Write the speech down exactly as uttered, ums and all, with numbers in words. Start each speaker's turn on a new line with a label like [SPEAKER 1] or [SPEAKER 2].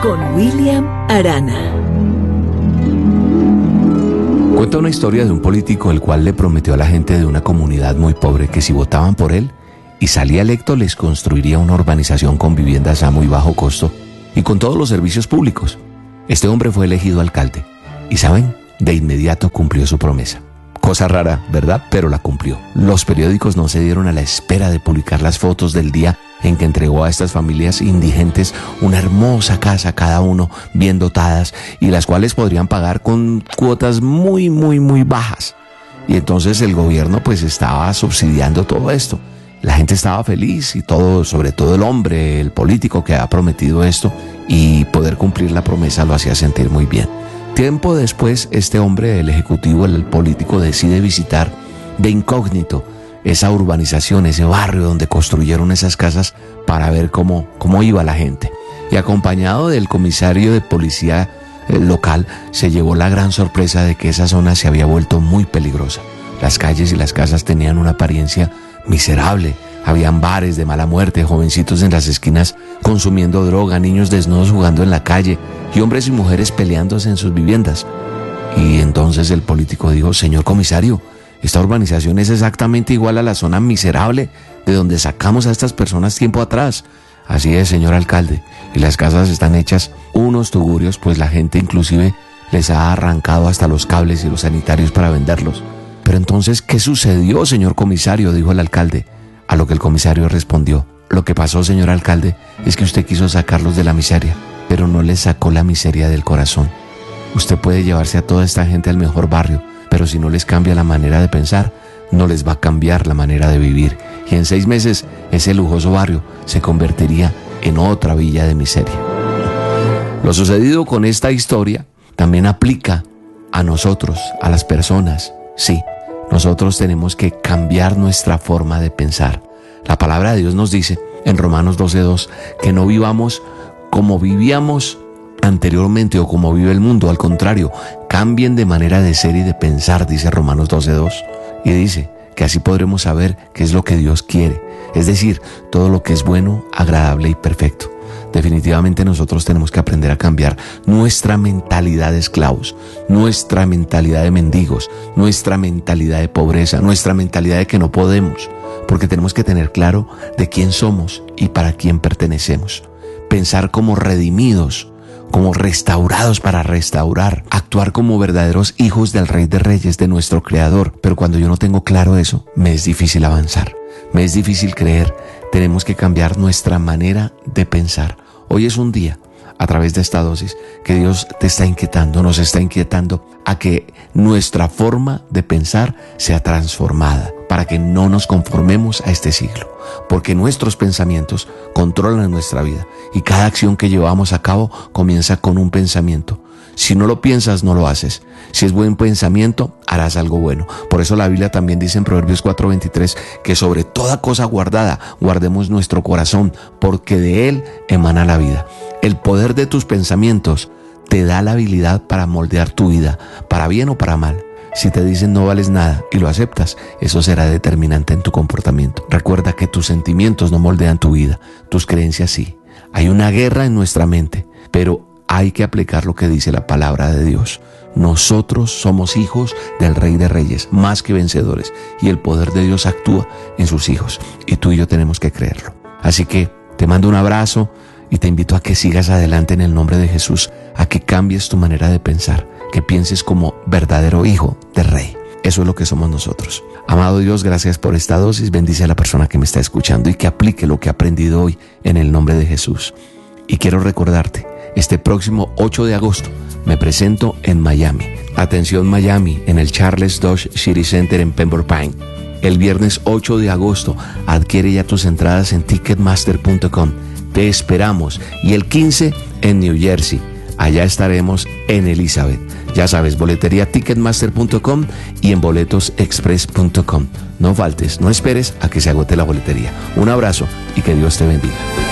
[SPEAKER 1] con William Arana.
[SPEAKER 2] Cuenta una historia de un político el cual le prometió a la gente de una comunidad muy pobre que si votaban por él y salía electo les construiría una urbanización con viviendas a muy bajo costo y con todos los servicios públicos. Este hombre fue elegido alcalde y, ¿saben? De inmediato cumplió su promesa. Cosa rara, ¿verdad? Pero la cumplió. Los periódicos no se dieron a la espera de publicar las fotos del día en que entregó a estas familias indigentes una hermosa casa cada uno, bien dotadas, y las cuales podrían pagar con cuotas muy, muy, muy bajas. Y entonces el gobierno pues estaba subsidiando todo esto. La gente estaba feliz y todo, sobre todo el hombre, el político que ha prometido esto, y poder cumplir la promesa lo hacía sentir muy bien. Tiempo después, este hombre, el ejecutivo, el político, decide visitar de incógnito esa urbanización, ese barrio donde construyeron esas casas para ver cómo, cómo iba la gente. Y acompañado del comisario de policía eh, local, se llevó la gran sorpresa de que esa zona se había vuelto muy peligrosa. Las calles y las casas tenían una apariencia miserable. Habían bares de mala muerte, jovencitos en las esquinas consumiendo droga, niños desnudos jugando en la calle y hombres y mujeres peleándose en sus viviendas. Y entonces el político dijo: señor comisario, esta urbanización es exactamente igual a la zona miserable de donde sacamos a estas personas tiempo atrás. Así es, señor alcalde, y las casas están hechas unos tugurios, pues la gente inclusive les ha arrancado hasta los cables y los sanitarios para venderlos. Pero entonces, ¿qué sucedió, señor comisario?, dijo el alcalde. A lo que el comisario respondió: lo que pasó, señor alcalde, es que usted quiso sacarlos de la miseria, pero no les sacó la miseria del corazón. Usted puede llevarse a toda esta gente al mejor barrio, pero si no les cambia la manera de pensar, no les va a cambiar la manera de vivir. Y en seis meses, ese lujoso barrio se convertiría en otra villa de miseria. Lo sucedido con esta historia también aplica a nosotros, a las personas. Sí, nosotros tenemos que cambiar nuestra forma de pensar. La palabra de Dios nos dice en Romanos doce dos que no vivamos como vivíamos anteriormente o como vive el mundo. Al contrario, cambien de manera de ser y de pensar, dice Romanos doce dos. Y dice que así podremos saber qué es lo que Dios quiere, es decir, todo lo que es bueno, agradable y perfecto. Definitivamente nosotros tenemos que aprender a cambiar nuestra mentalidad de esclavos, nuestra mentalidad de mendigos, nuestra mentalidad de pobreza, nuestra mentalidad de que no podemos, porque tenemos que tener claro de quién somos y para quién pertenecemos. Pensar como redimidos, como restaurados para restaurar, actuar como verdaderos hijos del Rey de Reyes, de nuestro Creador. Pero cuando yo no tengo claro eso, me es difícil avanzar, me es difícil creer. Tenemos que cambiar nuestra manera de pensar. Hoy es un día, a través de esta dosis, que Dios te está inquietando, nos está inquietando a que nuestra forma de pensar sea transformada, para que no nos conformemos a este siglo, porque nuestros pensamientos controlan nuestra vida y cada acción que llevamos a cabo comienza con un pensamiento. Si no lo piensas, no lo haces. Si es buen pensamiento, harás algo bueno. Por eso la Biblia también dice en Proverbios cuatro veintitrés que sobre toda cosa guardada, guardemos nuestro corazón, porque de él emana la vida. El poder de tus pensamientos te da la habilidad para moldear tu vida, para bien o para mal. Si te dicen no vales nada y lo aceptas, eso será determinante en tu comportamiento. Recuerda que tus sentimientos no moldean tu vida, tus creencias sí. Hay una guerra en nuestra mente, pero hay que aplicar lo que dice la palabra de Dios. Nosotros somos hijos del Rey de Reyes, más que vencedores, y el poder de Dios actúa en sus hijos, y tú y yo tenemos que creerlo. Así que te mando un abrazo y te invito a que sigas adelante en el nombre de Jesús, a que cambies tu manera de pensar, que pienses como verdadero hijo del Rey. Eso es lo que somos nosotros. Amado Dios, gracias por esta dosis. Bendice a la persona que me está escuchando y que aplique lo que ha aprendido hoy en el nombre de Jesús. Y quiero recordarte, este próximo ocho de agosto me presento en Miami. Atención Miami, en el Charles Dodge City Center en Pembroke Pines. El viernes ocho de agosto adquiere ya tus entradas en ticketmaster punto com. Te esperamos. Y el quince en New Jersey. Allá estaremos en Elizabeth. Ya sabes, boletería ticketmaster punto com y en boletos express punto com. No faltes, no esperes a que se agote la boletería. Un abrazo y que Dios te bendiga.